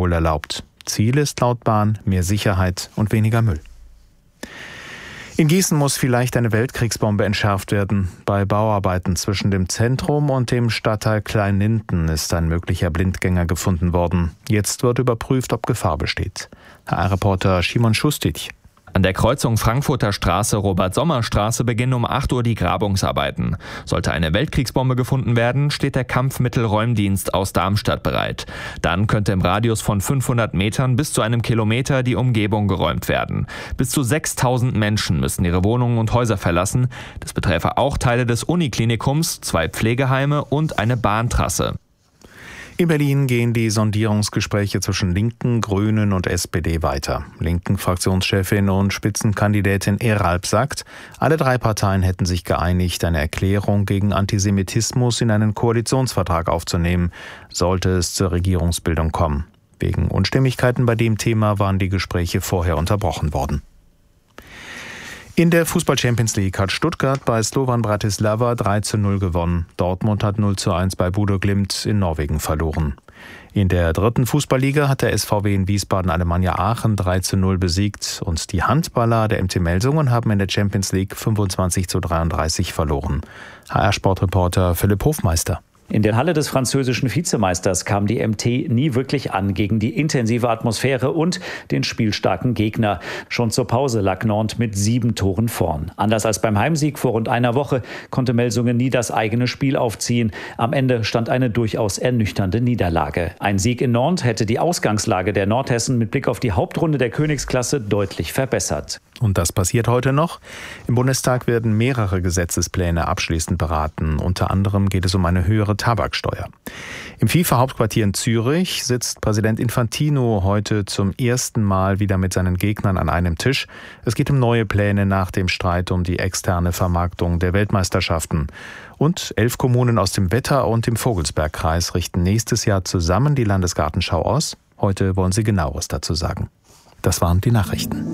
wohl erlaubt. Ziel ist laut Bahn mehr Sicherheit und weniger Müll. In Gießen muss vielleicht eine Weltkriegsbombe entschärft werden. Bei Bauarbeiten zwischen dem Zentrum und dem Stadtteil Kleinlinden ist ein möglicher Blindgänger gefunden worden. Jetzt wird überprüft, ob Gefahr besteht. HR-Reporter Szymon Schustic. An der Kreuzung Frankfurter Straße, Robert-Sommer-Straße beginnen um 8 Uhr die Grabungsarbeiten. Sollte eine Weltkriegsbombe gefunden werden, steht der Kampfmittelräumdienst aus Darmstadt bereit. Dann könnte im Radius von 500 Metern bis zu einem Kilometer die Umgebung geräumt werden. Bis zu 6.000 Menschen müssen ihre Wohnungen und Häuser verlassen. Das betreffe auch Teile des Uniklinikums, 2 Pflegeheime und eine Bahntrasse. In Berlin gehen die Sondierungsgespräche zwischen Linken, Grünen und SPD weiter. Linken-Fraktionschefin und Spitzenkandidatin Eralp sagt, alle 3 Parteien hätten sich geeinigt, eine Erklärung gegen Antisemitismus in einen Koalitionsvertrag aufzunehmen, sollte es zur Regierungsbildung kommen. Wegen Unstimmigkeiten bei dem Thema waren die Gespräche vorher unterbrochen worden. In der Fußball-Champions League hat Stuttgart bei Slovan Bratislava 3:0 gewonnen. Dortmund hat 0:1 bei Bodø Glimt in Norwegen verloren. In der 3. Fußballliga hat der SVW in Wiesbaden Alemannia Aachen 3:0 besiegt und die Handballer der MT Melsungen haben in der Champions League 25:33 verloren. HR-Sportreporter Philipp Hofmeister. In der Halle des französischen Vizemeisters kam die MT nie wirklich an gegen die intensive Atmosphäre und den spielstarken Gegner. Schon zur Pause lag Nantes mit 7 Toren vorn. Anders als beim Heimsieg vor rund einer Woche konnte Melsungen nie das eigene Spiel aufziehen. Am Ende stand eine durchaus ernüchternde Niederlage. Ein Sieg in Nantes hätte die Ausgangslage der Nordhessen mit Blick auf die Hauptrunde der Königsklasse deutlich verbessert. Und das passiert heute noch. Im Bundestag werden mehrere Gesetzespläne abschließend beraten. Unter anderem geht es um eine höhere Tabaksteuer. Im FIFA-Hauptquartier in Zürich sitzt Präsident Infantino heute zum ersten Mal wieder mit seinen Gegnern an einem Tisch. Es geht um neue Pläne nach dem Streit um die externe Vermarktung der Weltmeisterschaften. Und 11 Kommunen aus dem Wetter- und dem Vogelsbergkreis richten nächstes Jahr zusammen die Landesgartenschau aus. Heute wollen sie Genaueres dazu sagen. Das waren die Nachrichten.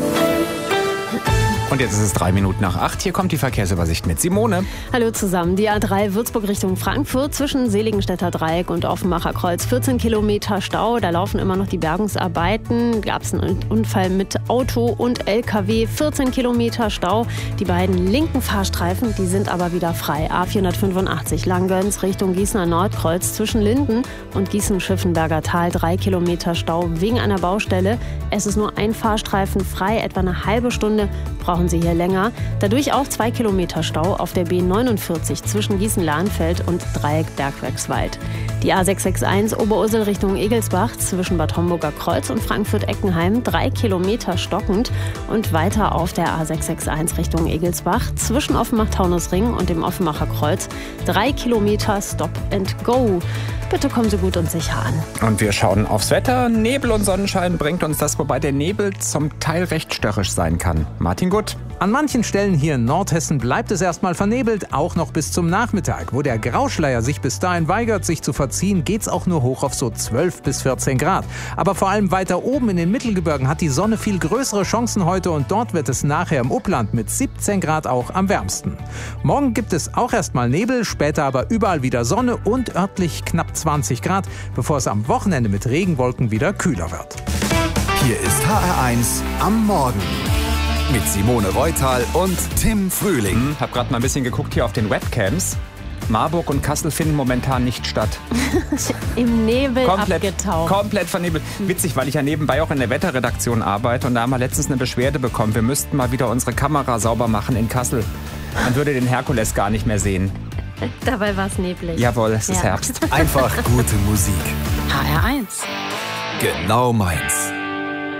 Und jetzt ist es 8:03. Hier kommt die Verkehrsübersicht mit Simone. Hallo zusammen. Die A3 Würzburg Richtung Frankfurt zwischen Seligenstädter Dreieck und Offenbacher Kreuz 14 Kilometer Stau. Da laufen immer noch die Bergungsarbeiten. Gab es einen Unfall mit Auto und LKW. 14 Kilometer Stau. Die beiden linken Fahrstreifen, die sind aber wieder frei. A485 Langgöns Richtung Gießener Nordkreuz zwischen Linden und Gießen-Schiffenberger Tal 3 Kilometer Stau wegen einer Baustelle. Es ist nur ein Fahrstreifen frei, etwa eine halbe Stunde brauchen Sie hier länger. Dadurch auch 2 Kilometer Stau auf der B49 zwischen Gießen-Lahnfeld und Dreieck-Bergwerkswald. Die A661 Oberursel Richtung Egelsbach zwischen Bad Homburger Kreuz und Frankfurt-Eckenheim 3 Kilometer stockend und weiter auf der A661 Richtung Egelsbach zwischen Offenbach-Taunusring und dem Offenbacher Kreuz 3 Kilometer Stop and Go. Bitte kommen Sie gut und sicher an. Und wir schauen aufs Wetter. Nebel und Sonnenschein bringt uns das, wobei der Nebel zum Teil recht störrisch sein kann. Martin Gutt. An manchen Stellen hier in Nordhessen bleibt es erstmal vernebelt, auch noch bis zum Nachmittag. Wo der Grauschleier sich bis dahin weigert, sich zu verziehen, geht's auch nur hoch auf so 12 bis 14 Grad. Aber vor allem weiter oben in den Mittelgebirgen hat die Sonne viel größere Chancen heute und dort wird es nachher im Upland mit 17 Grad auch am wärmsten. Morgen gibt es auch erstmal Nebel, später aber überall wieder Sonne und örtlich knapp 20 Grad, bevor es am Wochenende mit Regenwolken wieder kühler wird. Hier ist HR1 am Morgen. Mit Simone Reutal und Tim Frühling. Hab gerade mal ein bisschen geguckt hier auf den Webcams. Marburg und Kassel finden momentan nicht statt. Im Nebel abgetaucht. Komplett vernebelt. Witzig, weil ich ja nebenbei auch in der Wetterredaktion arbeite und da haben wir letztens eine Beschwerde bekommen. Wir müssten mal wieder unsere Kamera sauber machen in Kassel. Man würde den Herkules gar nicht mehr sehen. Dabei war es neblig. Jawohl, es ist Herbst. Einfach gute Musik. HR1. Genau meins.